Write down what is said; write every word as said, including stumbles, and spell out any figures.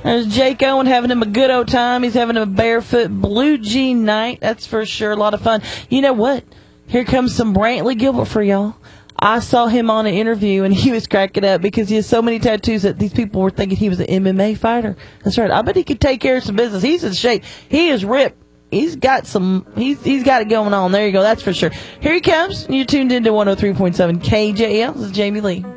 There's Jake Owen having him a good old time. He's having a barefoot blue jean night. That's for sure. A lot of fun. You know what? Here comes some Brantley Gilbert for y'all. I saw him on an interview, and he was cracking up because he has so many tattoos that these people were thinking he was an M M A fighter. That's right. I bet he could take care of some business. He's in shape. He is ripped. He's got some. He's he's got it going on. There you go. That's for sure. Here he comes. You're tuned into one oh three point seven K J L. This is Jamie Lee.